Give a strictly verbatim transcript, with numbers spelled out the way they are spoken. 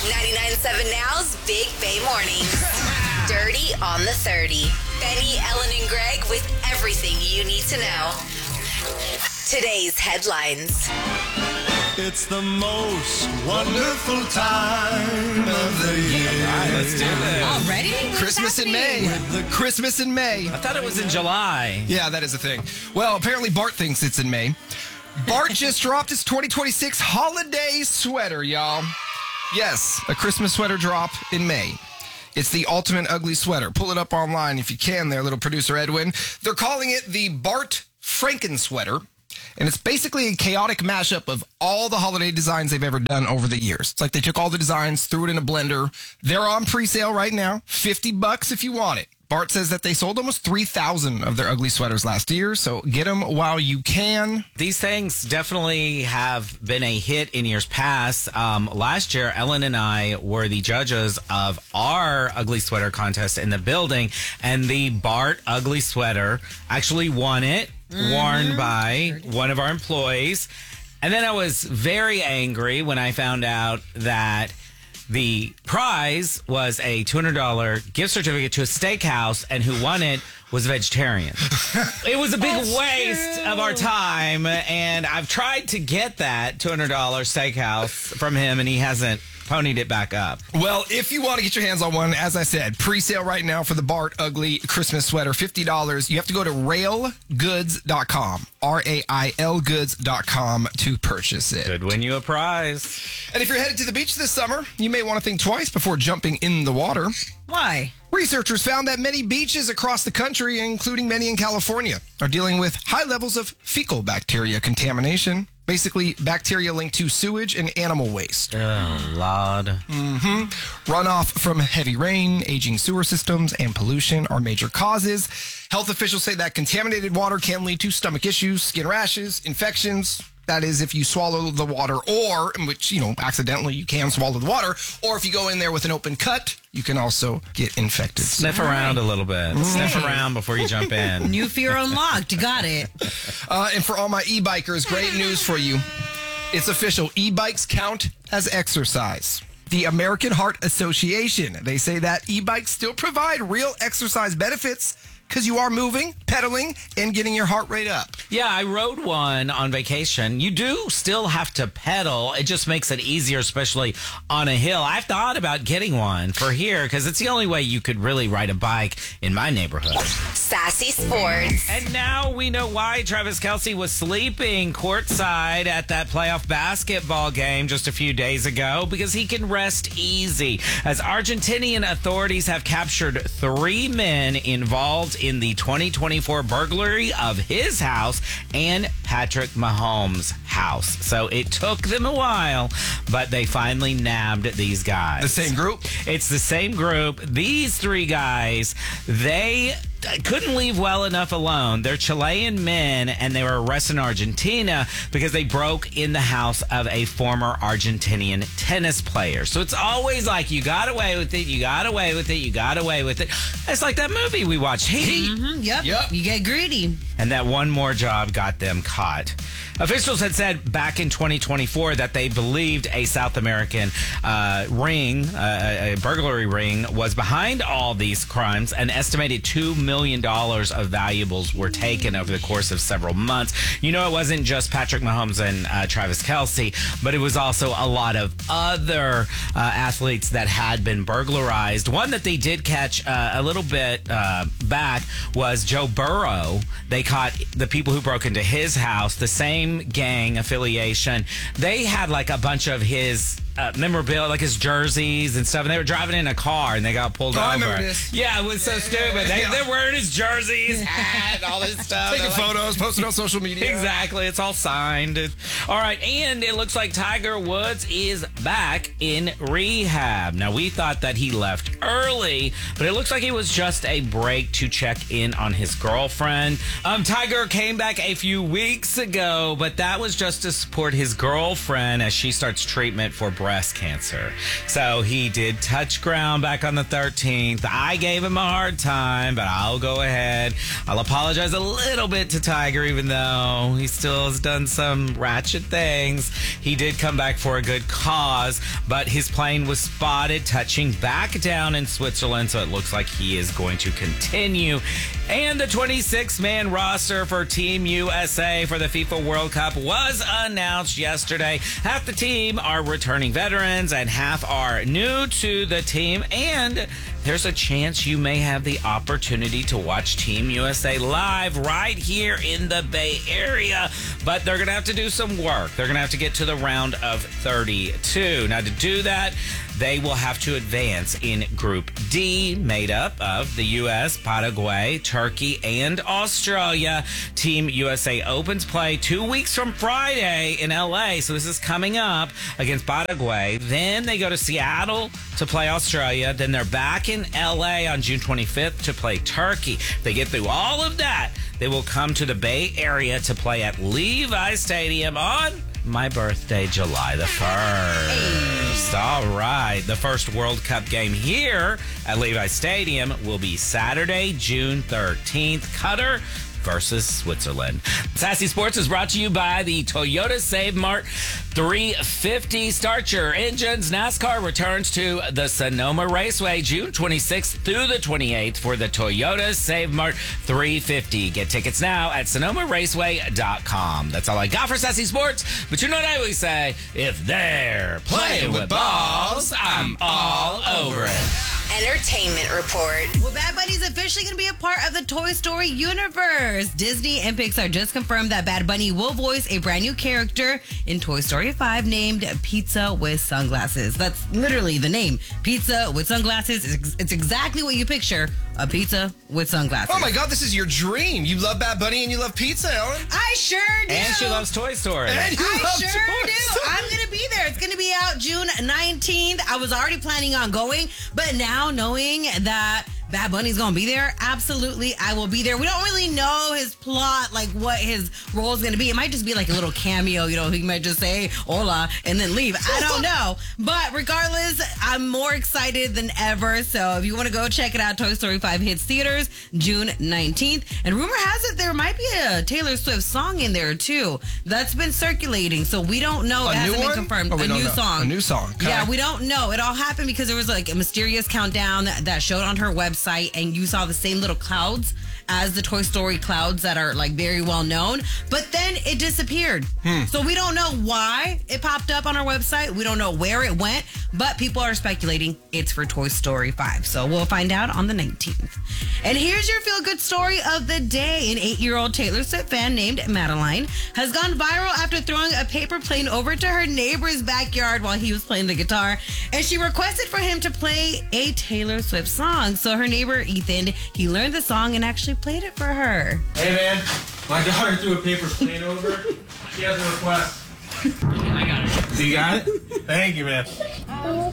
ninety-nine point seven Now's Big Bay Mornings. Dirty on the thirty. Benny, Ellen, and Greg with everything you need to know. Today's headlines. It's the most wonderful time of the year. All right, let's do this. Already? What's Christmas in happening? May. The Christmas in May. I thought it was in July. Yeah, that is a thing. Well, apparently Bart thinks it's in May. Bart just dropped his twenty twenty-six holiday sweater, y'all. Yes, a Christmas sweater drop in May. It's the ultimate ugly sweater. Pull it up online if you can there, little producer Edwin. They're calling it the Bart Franken sweater. And it's basically a chaotic mashup of all the holiday designs they've ever done over the years. It's like they took all the designs, threw it in a blender. They're on pre-sale right now. fifty bucks if you want it. Bart says that they sold almost three thousand of their ugly sweaters last year, so get them while you can. These things definitely have been a hit in years past. Um, last year, Ellen and I were the judges of our ugly sweater contest in the building, and the Bart ugly sweater actually won it, mm-hmm. worn by one of our employees. And then I was very angry when I found out that the prize was a two hundred dollars gift certificate to a steakhouse, and who won it was a vegetarian. It was a big That's waste true. of our time, and I've tried to get that two hundred dollars steakhouse from him, and he hasn't ponied it back up. Well, if you want to get your hands on one, as I said, pre-sale right now for the Bart Ugly Christmas sweater, fifty dollars. You have to go to rail goods dot com, R A I L goods dot com to purchase it. Could win you a prize. And if you're headed to the beach this summer, you may want to think twice before jumping in the water. Why? Researchers found that many beaches across the country, including many in California, are dealing with high levels of fecal bacteria contamination. Basically, bacteria linked to sewage and animal waste. Oh, Lord. Mm-hmm. Runoff from heavy rain, aging sewer systems, and pollution are major causes. Health officials say that contaminated water can lead to stomach issues, skin rashes, infections. That is, if you swallow the water, or, in which, you know, accidentally you can swallow the water, or if you go in there with an open cut, you can also get infected. Sniff around a little bit. Mm. Sniff around before you jump in. New fear unlocked. Got it. Uh, and for all my e-bikers, great news for you. It's official. E-bikes count as exercise. The American Heart Association, they say that e-bikes still provide real exercise benefits because you are moving, pedaling, and getting your heart rate up. Yeah, I rode one on vacation. You do still have to pedal. It just makes it easier, especially on a hill. I've thought about getting one for here because it's the only way you could really ride a bike in my neighborhood. Sassy Sports. And now we know why Travis Kelce was sleeping courtside at that playoff basketball game just a few days ago, because he can rest easy, as Argentinian authorities have captured three men involved in the twenty twenty-four burglary of his house and Patrick Mahomes' house. So it took them a while, but they finally nabbed these guys. The same group? It's the same group. These three guys, they couldn't leave well enough alone. They're Chilean men, and they were arrested in Argentina because they broke in the house of a former Argentinian tennis player. So it's always like, you got away with it, you got away with it, you got away with it. It's like that movie we watched, Heat. Mm-hmm, yep. Yep. You get greedy. And that one more job got them caught. Officials had said back in twenty twenty-four that they believed a South American uh, ring, uh, a burglary ring, was behind all these crimes. An estimated two million dollars of valuables were taken over the course of several months. You know, it wasn't just Patrick Mahomes and uh, Travis Kelce, but it was also a lot of other uh, athletes that had been burglarized. One that they did catch uh, a little bit uh, back was Joe Burrow. They caught the people who broke into his house, the same gang affiliation. They had like a bunch of his uh, memorabilia, like his jerseys and stuff, and they were driving in a car and they got pulled oh, over. I remember this. Yeah, it was so stupid. They, they're wearing his jerseys, hat, all this stuff. Taking like, photos, posting on social media. Exactly. It's all signed. All right, and it looks like Tiger Woods is back in rehab. Now, we thought that he left early, but it looks like it was just a break to check in on his girlfriend. Um, Tiger came back a few weeks ago, but that was just to support his girlfriend as she starts treatment for breast cancer. So he did touch ground back on the thirteenth. I gave him a hard time, but I'll go ahead. I'll apologize a little bit to Tiger, even though he still has done some ratchet things. He did come back for a good cause, but his plane was spotted touching back down in Switzerland, so it looks like he is going to continue. And the twenty-six man roster for Team U S A for the FIFA World Cup was announced yesterday. Half the team are returning veterans and half are new to the team. And there's a chance you may have the opportunity to watch Team U S A live right here in the Bay Area. But they're going to have to do some work. They're going to have to get to the round of thirty-two. Now, to do that, they will have to advance in Group D, made up of the U S, Paraguay, Turkey, and Australia. Team U S A opens play two weeks from Friday in L A, so this is coming up against Paraguay. Then they go to Seattle to play Australia. Then they're back in L A on June twenty-fifth to play Turkey. If they get through all of that, they will come to the Bay Area to play at Levi Stadium on my birthday, July the first. All right. The first World Cup game here at Levi Stadium will be Saturday, June thirteenth. Qatar versus Switzerland. Sassy Sports is brought to you by the Toyota Save Mart three fifty. Start your engines. NASCAR returns to the Sonoma Raceway June twenty-sixth through the twenty-eighth for the Toyota Save Mart three fifty. Get tickets now at sonoma raceway dot com. That's all I got for Sassy Sports. But you know what I always say? If they're playing with balls, I'm all over it. Entertainment report. Well, Bad Bunny is officially going to be a part of the Toy Story universe. Disney and Pixar just confirmed that Bad Bunny will voice a brand new character in Toy Story five named Pizza with Sunglasses. That's literally the name. Pizza with Sunglasses. It's, it's exactly what you picture. A pizza with sunglasses. Oh my God, this is your dream. You love Bad Bunny and you love pizza, Ellen. I sure do. And she loves Toy Story. And you I love sure Toy do. Story. I'm going to be there. It's going to be out June nineteenth. I was already planning on going, but now knowing that Bad Bunny's gonna be there, absolutely, I will be there. We don't really know his plot, like what his role is gonna be. It might just be like a little cameo, you know, he might just say hola and then leave. I don't know. But regardless, I'm more excited than ever. So if you want to go check it out, Toy Story five hits theaters June nineteenth. And rumor has it there might be a Taylor Swift song in there too. That's been circulating. So we don't know. A It hasn't new been one? confirmed. Oh, we a don't new know. song. A new song. Okay. Yeah, we don't know. It all happened because there was like a mysterious countdown that, that showed on her website, and you saw the same little clouds as the Toy Story clouds that are like very well known, but then it disappeared. Hmm. So we don't know why it popped up on our website. We don't know where it went, but people are speculating it's for Toy Story five. So we'll find out on the nineteenth. And here's your feel-good story of the day. An eight-year-old Taylor Swift fan named Madeline has gone viral after throwing a paper plane over to her neighbor's backyard while he was playing the guitar, and she requested for him to play a Taylor Swift song. So her neighbor Ethan, he learned the song and actually played it for her. Hey man, my daughter threw a paper plane over. She has a request. I got it. You got it? Thank you, man.